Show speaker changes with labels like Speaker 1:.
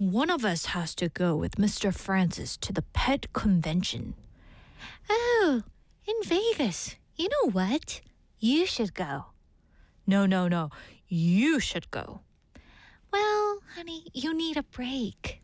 Speaker 1: one of us has to go with Mr. Francis to the pet convention.
Speaker 2: Oh, in Vegas. You know what? You should go.
Speaker 1: No, no, no. You should go.
Speaker 2: Well, honey, you need a break.